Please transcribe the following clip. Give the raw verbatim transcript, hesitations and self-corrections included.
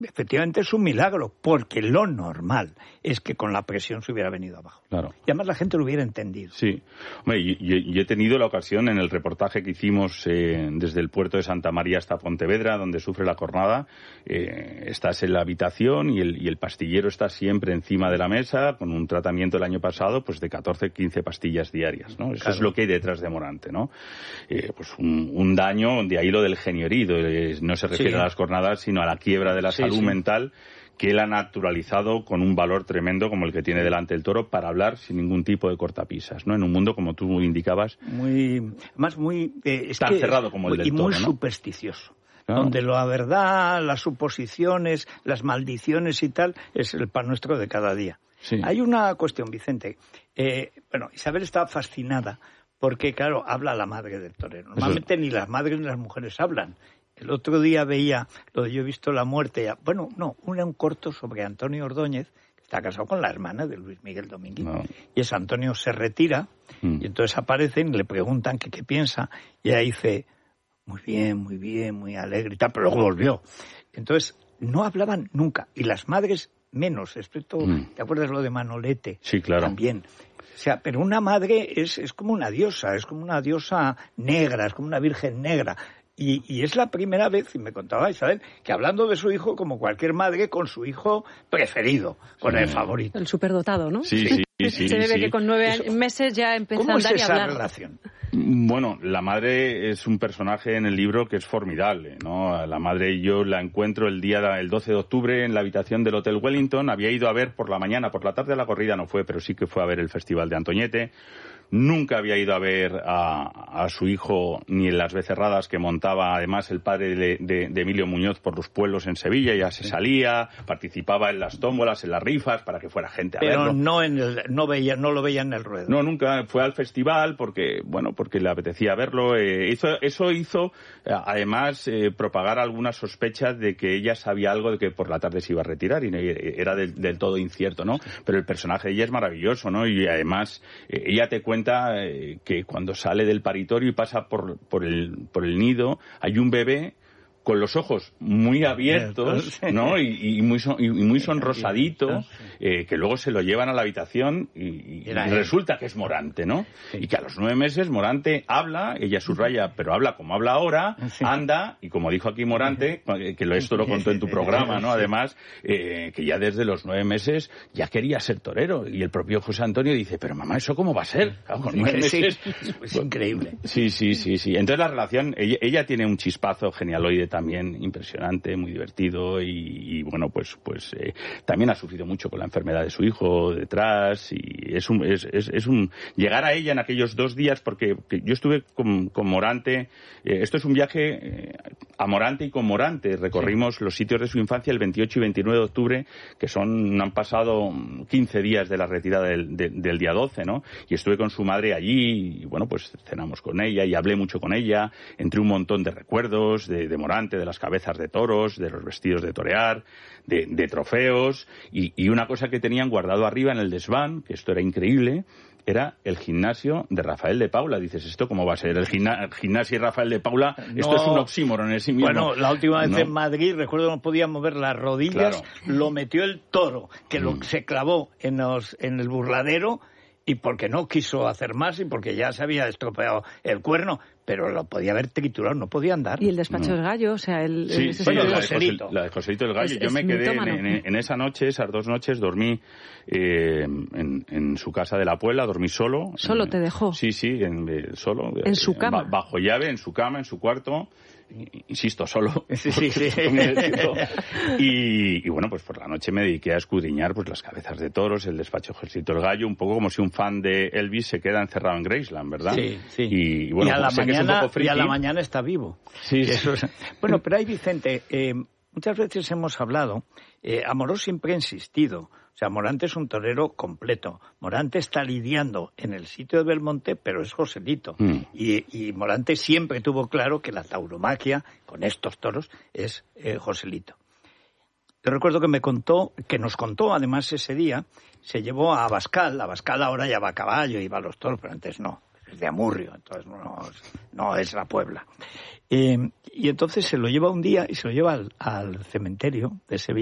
efectivamente es un milagro, porque lo normal es que con la presión se hubiera venido abajo. Claro. Y además la gente lo hubiera entendido. Sí. Hombre, yo, yo, yo he tenido la ocasión en el reportaje que hicimos eh, desde el puerto de Santa María hasta Pontevedra, donde sufre la cornada. Eh, estás en la habitación y el, y el pastillero está siempre encima de la mesa, con un tratamiento el año pasado pues de catorce, quince pastillas diarias, ¿no? Eso claro. es lo que hay detrás de Morante, ¿no? Eh, pues un, un daño, de ahí lo del genio herido. Eh, no se refiere sí. a las cornadas, sino a la quiebra de la sí, salud sí. mental, que él ha naturalizado con un valor tremendo como el que tiene delante el toro para hablar sin ningún tipo de cortapisas, ¿no? En un mundo, como tú indicabas, muy más muy eh, es tan que, cerrado como el del y toro, muy ¿no? supersticioso. Claro. Donde la verdad, las suposiciones, las maldiciones y tal, es el pan nuestro de cada día. Sí. Hay una cuestión, Vicente. Eh, bueno, Isabel está fascinada porque, claro, habla la madre del torero. Normalmente Eso... ni las madres ni las mujeres hablan. El otro día veía, lo de Yo he visto la muerte, bueno, no, un, un corto sobre Antonio Ordóñez, que está casado con la hermana de Luis Miguel Domínguez. No. Y ese Antonio se retira, mm. y entonces aparecen y le preguntan que qué piensa, y ella dice, muy bien, muy bien, muy alegre y tal, pero luego volvió. Entonces, no hablaban nunca, y las madres menos, excepto, mm. ¿te acuerdas lo de Manolete? Sí, claro. También. O sea, pero una madre es, es como una diosa, es como una diosa negra, es como una virgen negra. Y, y es la primera vez, y me contaba Isabel, que hablando de su hijo, como cualquier madre, con su hijo preferido, con sí. el favorito. El superdotado, ¿no? Sí, sí, sí. Se ve sí. que con nueve Eso. meses ya empezó a andar y a hablar. ¿Cómo es esa relación? Bueno, la madre es un personaje en el libro que es formidable, ¿no? La madre yo la encuentro el día el doce de octubre en la habitación del Hotel Wellington. Había ido a ver por la mañana, por la tarde a la corrida no fue, pero sí que fue a ver el Festival de Antoñete. Nunca había ido a ver a, a su hijo ni en las becerradas que montaba además el padre de, de, de Emilio Muñoz por los pueblos en Sevilla. Ya se salía, participaba en las tómbolas, en las rifas, para que fuera gente a Pero verlo. Pero no en el, no veía, no lo veía en el ruedo. No, nunca fue al festival porque, bueno, porque le apetecía verlo. Eh, hizo, eso hizo, eh, además, eh, propagar algunas sospechas de que ella sabía algo de que por la tarde se iba a retirar y era del, del todo incierto, ¿no? Pero el personaje de ella es maravilloso, ¿no? Y además, eh, ella te cuenta que cuando sale del paritorio y pasa por, por, el, por el nido, hay un bebé con los ojos muy abiertos, ¿no? Y, y, muy, son, y muy sonrosadito, eh, que luego se lo llevan a la habitación y, y resulta que es Morante, ¿no? Sí. Y que a los nueve meses Morante habla, ella subraya, pero habla como habla ahora, sí. anda, y como dijo aquí Morante, que esto lo contó en tu programa, ¿no? Además, eh, que ya desde los nueve meses ya quería ser torero. Y el propio José Antonio dice, pero mamá, ¿eso cómo va a ser? Claro, con nueve meses. Sí. Es increíble. Sí, sí, sí, sí. Entonces la relación, ella, ella tiene un chispazo genialoide también impresionante, muy divertido y, y bueno, pues pues eh, también ha sufrido mucho con la enfermedad de su hijo detrás y es un es, es, es un llegar a ella en aquellos dos días porque yo estuve con, con Morante, eh, esto es un viaje eh, a Morante y con Morante, recorrimos sí. los sitios de su infancia el veintiocho y veintinueve de octubre, que son han pasado quince días de la retirada del, de, del día doce, ¿no? Y estuve con su madre allí y bueno, pues cenamos con ella y hablé mucho con ella, entre un montón de recuerdos de, de Morante, de las cabezas de toros, de los vestidos de torear, de, de trofeos, y, y una cosa que tenían guardado arriba en el desván, que esto era increíble, era el gimnasio de Rafael de Paula. Dices, ¿esto cómo va a ser? El, gimna- el gimnasio de Rafael de Paula, no, esto es un oxímoron en sí mismo. Bueno, la última vez no. en Madrid, recuerdo que no podía mover las rodillas, claro. lo metió el toro, que mm. lo, se clavó en, los, en el burladero, y porque no quiso hacer más y porque ya se había estropeado el cuerno, pero lo podía haber triturado, no podía andar. Y el despacho no. del gallo, o sea, el... Sí, el sí, bueno, la, el de Joselito. la de Joselito del gallo. Es, Yo es me quedé en, en, en esa noche, esas dos noches, dormí eh, en, en su casa de la Puebla, dormí solo. ¿Solo en, te dejó? Sí, sí, en, eh, solo. ¿En su cama? Bajo llave, en su cama, en su cuarto. Insisto, solo. Sí, sí, sí. Y, y bueno, pues por la noche me dediqué a escudriñar pues las cabezas de toros, el despacho Joselito del Gallo, un poco como si un fan de Elvis se queda encerrado en Graceland, ¿verdad? Sí, sí. Y, y bueno, y a, la pues mañana, friki, y a la mañana está vivo. Sí, sí. Eso es... Bueno, pero ahí, Vicente, eh, muchas veces hemos hablado, eh, Amorós siempre ha insistido. O sea, Morante es un torero completo. Morante está lidiando en el sitio de Belmonte, pero es Joselito. Mm. Y, y Morante siempre tuvo claro que la tauromaquia con estos toros es eh, Joselito. Yo recuerdo que me contó, que nos contó además ese día, se llevó a Abascal. Abascal ahora ya va a caballo y va a los toros, pero antes no. es de Amurrio, entonces no, no es la Puebla. Eh, y entonces se lo lleva un día y se lo lleva al, al cementerio de Sevilla.